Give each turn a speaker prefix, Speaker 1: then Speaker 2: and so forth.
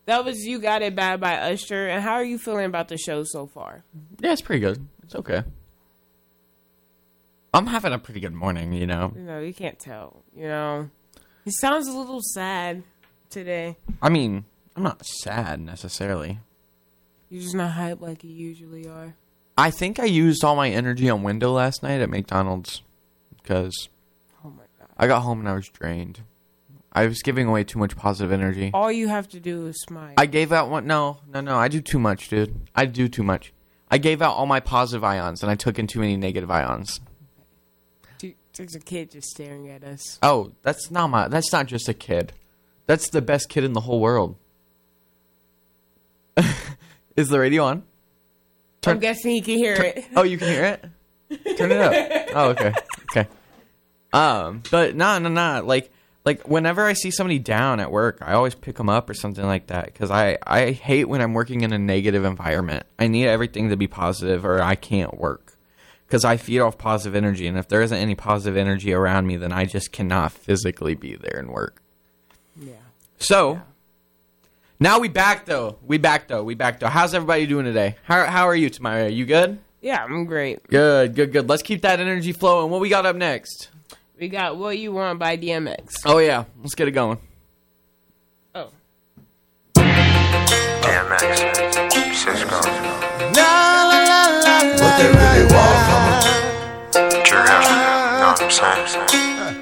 Speaker 1: That was You Got It Bad by Usher. And how are you feeling about the show so far?
Speaker 2: Yeah, it's pretty good. It's okay. I'm having a pretty good morning, you know.
Speaker 1: You can't tell. He sounds a little sad today.
Speaker 2: I mean, I'm not sad necessarily.
Speaker 1: You're just not hyped like you usually are.
Speaker 2: I think I used all my energy on window last night at McDonald's because I got home and I was drained. I was giving away too much positive energy.
Speaker 1: All you have to do is smile.
Speaker 2: I gave out one. No. I do too much, dude. I do too much. I gave out all my positive ions and I took in too many negative ions.
Speaker 1: There's a kid just staring at us.
Speaker 2: Oh, that's not just a kid. That's the best kid in the whole world. Is the radio on?
Speaker 1: I'm guessing he can hear it.
Speaker 2: Oh, you can hear it? Turn it up. Oh, okay. Okay. But no. Like whenever I see somebody down at work, I always pick them up or something like that because I hate when I'm working in a negative environment. I need everything to be positive or I can't work because I feed off positive energy. And if there isn't any positive energy around me, then I just cannot physically be there and work.
Speaker 1: Yeah.
Speaker 2: So, now we back though. How's everybody doing today? How are you, Tamara? You good?
Speaker 1: Yeah, I'm great.
Speaker 2: Good. Let's keep that energy flowing. What we got up next?
Speaker 1: We got What You Want by DMX.
Speaker 2: Oh, yeah. Let's get it going.
Speaker 1: Oh.
Speaker 3: DMX. Cisco.
Speaker 4: What they really want from me.
Speaker 3: True, you know what I'm saying?